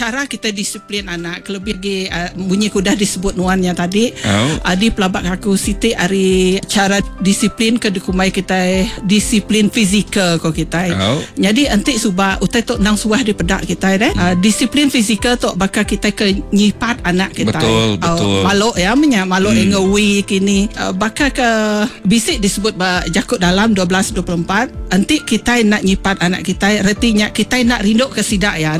cara kita disiplin anak. Lebih lagi bunyi kuda disebut nuannya tadi. Adi pelabak aku Siti hari cara disiplin ke dikumai kita disiplin fizikal ko kita. Jadi antik subah utai tok nang suah di pedak kita disiplin fizikal tok bakal kita ke nyipat anak kita. Betul. Maluk ya maluk ngewi kini bakal ke bisik disebut jakut dalam 12-24. Antik kita nak nyipat anak kita, artinya kita nak rinduk ke sidak ya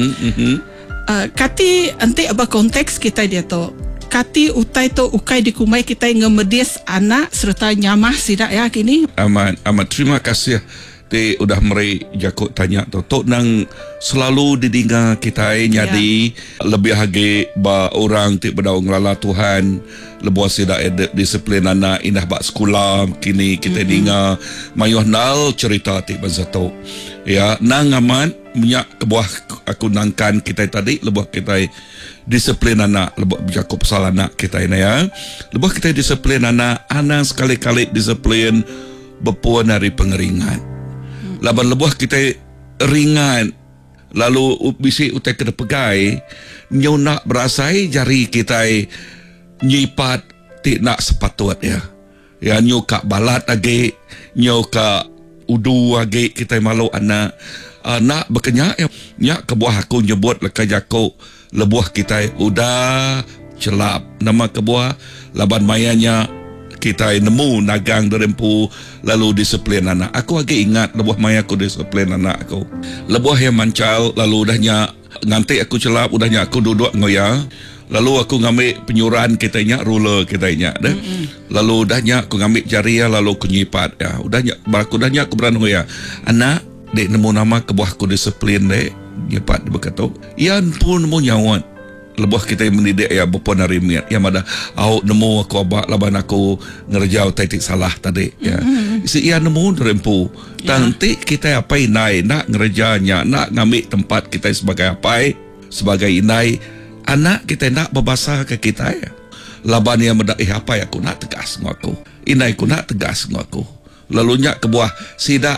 kati antik apa konteks kita dia tu kati utai tu ukai dikumai kita ngemedis anak serta nyamah sidak ya kini. Amat terima kasih te udah meri jakut tanya tu tok nang selalu didengar kita nyadi lebih hage ba orang ti berdaung lala Tuhan lebuh sidak disiplin anak indah bak sekolah kini kita dengar mayuh nal cerita ti bazato ya nang aman minyak kebuah aku nangkan kita tadi lebuh kita disiplin anak lebuh berjakup pasal anak kita ini ya lebuh kita disiplin anak sekali-kali disiplin berpuan dari pengeringan laban lebuh kita ringan lalu bisi utai kena pegai nyo nak berasai jari kita nyipat ti nak sepatut ya nyo kak balat age nyo kak udu age kita malu anak nak berkenyak ya kebuah aku nyebut lekai jako lebuah kita udah celap nama kebuah laban mayanya kita nemu nagang derempu lalu disiplin anak aku lagi ingat lebuah maya aku disiplin anak aku lebuah yang mancal lalu udahnya nganti aku celap udahnya aku duduk ngoya lalu aku ngambil penyuran kitanya ruler kitanya lalu udahnya aku ngambil jari lalu aku nyipat udahnya aku berani ngoya anak dek nemu nama kebuahku disiplin dek nyipat berkata ian pun nemu nyawat lebuh kita mendidik berpon hari miat yang ada nemu aku abak laban aku ngerjau taitik salah tadi isi ian nemu rempu nanti kita apa inai nak ngerjanya nak ngambil tempat kita sebagai apa sebagai inai anak kita nak berbahasa ke kita laban yang mendak apa aku nak tegas ngaku inai ku nak tegas ngaku lalu nyak kebuah sidak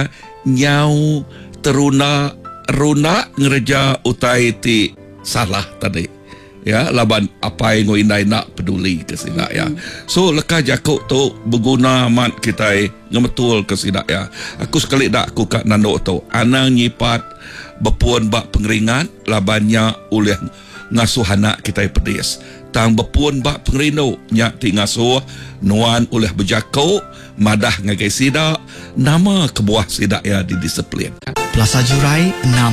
nyau teruna ngereja utai ti salah tadi laban apa yang inai nak peduli ke sidak so leka jakuk tu berguna amat kita ngemetul ke sidak aku sekali dak aku kat nando tu anak nyipat berpuan bak pengeringan labannya oleh ngasuh anak kita pedis tang berpuan bak pengerino nyak ti ngasuh nuan oleh berjakuk madah ngagai sidak nama kebuah sidak didisiplin. Plaza Jurai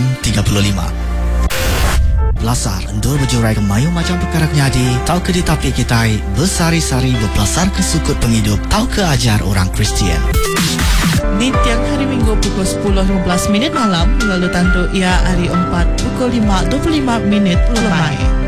635 Belasar endur berjurai ke mayu macam perkara nyadi tau ke di tapi kita bersari-sari berpelasar ke sukut penghidup tau ke ajar orang Kristian di tiang hari Minggu pukul 10.15 malam lalu tandu ia hari 4 pukul 5.25 lemai.